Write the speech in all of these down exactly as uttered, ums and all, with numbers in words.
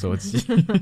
手机。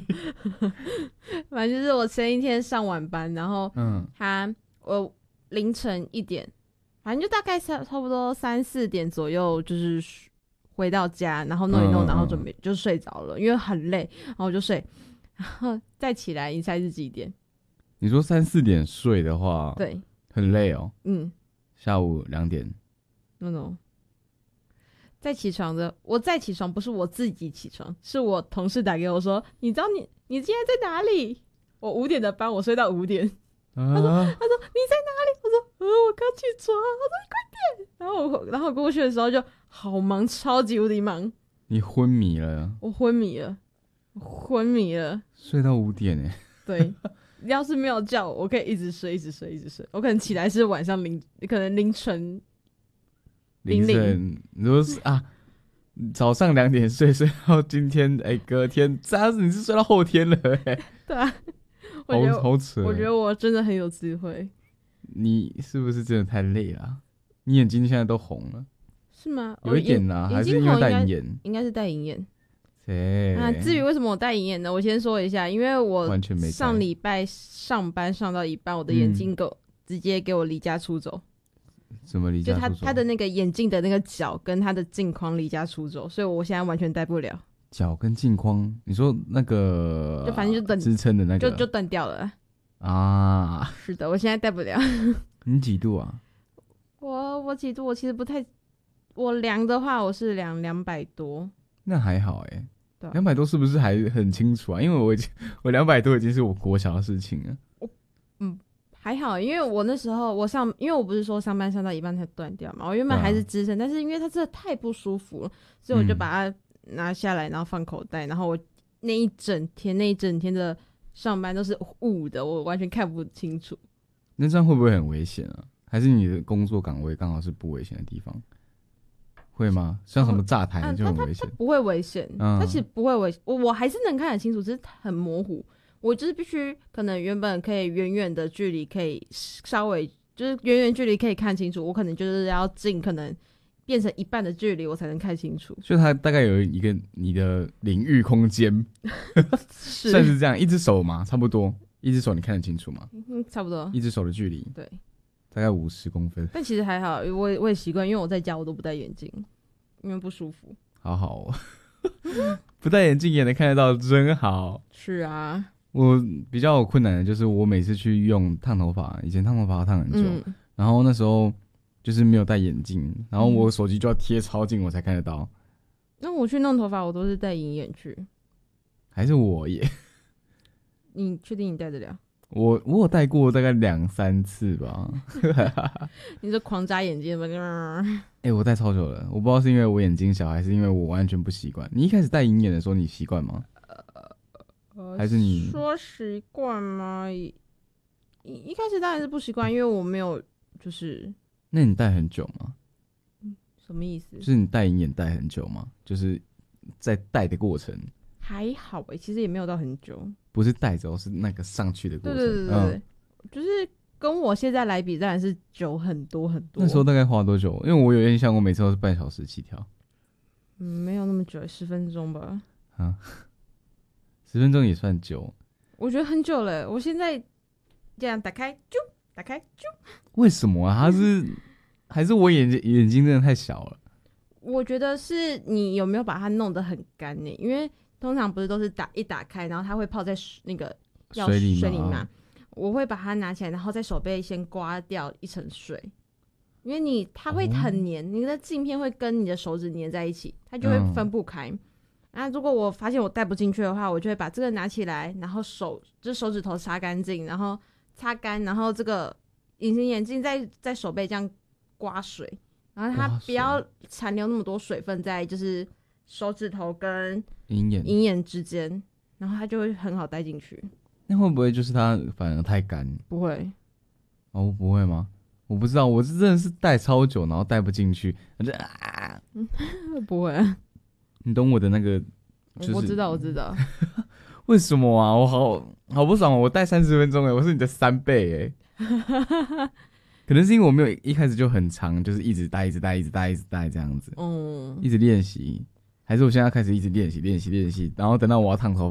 反正就是我前一天上晚班，然后嗯， 他我凌晨一点，反正就大概差差不多三四点左右，就是回到家，然后弄一弄， 嗯嗯嗯然后准备就睡着了，因为很累，然后我就睡，然后再起来，你猜是几点？ 你说三四点睡的话， 对， 很累哦。 嗯， 下午两点， 那种。再起床的，我再起床不是我自己起床，是我同事打给我说，你知道你你今天在哪里？我五点的班，我睡到五点。 啊、 他说他说你在哪里？我说呃我刚起床。他说你快点。然后我然后我过去的时候就好忙，超级无敌忙。 你昏迷了， 我昏迷了，我昏迷了， 睡到五点哎。 对。要是没有叫我，我可以一直睡，一直睡，一直睡。我可能起来是晚上凌，可能凌晨凌晨，你说是啊，早上两点睡，睡到今天，哎、欸，隔天，这样子你是睡到后天了、欸，哎， 对啊，我觉得好好扯， 我觉得我真的很有智慧。 你是不是真的太累了、啊？你眼睛现在都红了， 是吗？ 有一点啊，还是因为戴银眼？ 应该是戴银眼。 谁啊？至于为什么我戴银眼呢？我先说一下，因为我完全没上礼拜上班上到一半，我的眼镜狗直接给我离家出走。 什么离家出走？ 就他他的那个眼镜的那个角跟他的镜框离家出走，所以我现在完全戴不了。 角跟镜框，你说那个就反正就断支撑的那个， 就就断掉了啊。 是的，我现在戴不了。 你几度啊？ 我我几度？我其实不太，我量的话我是量两百多。 那还好哎、欸。两百多是不是还很清楚啊？因为我已经我两百多已经是我国小的事情了。 我嗯还好，因为我那时候我上，因为我不是说上班上到一半才断掉嘛，我原本还是支撑、啊，但是因为它真的太不舒服了，所以我就把它拿下来，然后放口袋，然后我那一整天那一整天的上班都是雾的，我完全看不清楚。 那这样会不会很危险啊？还是你的工作岗位刚好是不危险的地方？会吗？像什么炸台就很危险、 嗯？不会危险，它、嗯、其实不会危险，我我还是能看得清楚，只是很模糊。我就是必须可能原本可以远远的距离，可以稍微就是远远距离可以看清楚，我可能就是要近，可能变成一半的距离，我才能看清楚。 所以它大概有一个你的领域空间，算是这样，一只手嘛，差不多，一只手你看得清楚吗？ 嗯，差不多， 一只手的距离， 对。 大概五十公分， 但其实还好，我也我也习惯，因为我在家我都不戴眼镜，因为不舒服。 好好哦，不戴眼镜也能看得到，真好。 是啊， 我比较有困难的就是我每次去用烫头发，以前烫头发要烫很久、嗯，然后那时候就是没有戴眼镜，然后我手机就要贴超近我才看得到。 那我去弄头发，我都是戴银眼去。 还是我耶？ 你确定你戴得了？ 我我有戴过大概两三次吧。 你是狂眨眼睛吗？ 哎、欸，我戴超久了，我不知道是因为我眼睛小，还是因为我完全不习惯。你一开始戴银眼的时候，你习惯吗？呃，还是你说习惯吗？一一开始当然是不习惯，因为我没有就是。 那你戴很久吗？ 嗯，什么意思？ 就是你戴银眼戴很久吗？就是在戴的过程。 还好哎、欸，其实也没有到很久。 不是带走，是那个上去的过程。 对对对对对、嗯，就是跟我现在来比，当然是久很多很多。 那时候大概花多久？因为我有印象，我每次都是半小时起跳。 嗯，没有那么久，十分钟吧。 啊，十分钟也算久。 我觉得很久了。我现在这样打开，啾，打开，啾。 为什么啊？它是还是我眼睛眼睛真的太小了？ 我觉得是你有没有把它弄得很干呢？因为通常不是都是打一打开，然后它会泡在那个药水里 嘛, 水里嘛？我会把它拿起来，然后在手背先刮掉一层水，因为你它会很黏、哦，你的镜片会跟你的手指黏在一起，它就会分不开。那、嗯、如果我发现我戴不进去的话，我就会把这个拿起来，然后手就是手指头擦干净，然后擦干，然后这个隐形眼镜在在手背这样刮水，然后它不要残留那么多水分在就是手指头跟银眼银眼之间，然后它就会很好戴进去。 那会不会就是它反而太干？ 不会。 哦，不会吗？我不知道，我是真的是戴超久，然后戴不进去，我就啊， 不会。 你懂我的那个、就是？ 我知道，我知道。 为什么啊？我好好不爽、喔，我戴三十分钟哎，我是你的三倍哎。可能是因为我没有一开始就很长，就是一直戴、一直戴、一直戴、一直戴这样子，嗯，一直练习。还是我现在开始一直练习、练习、练习，然后等到我要烫头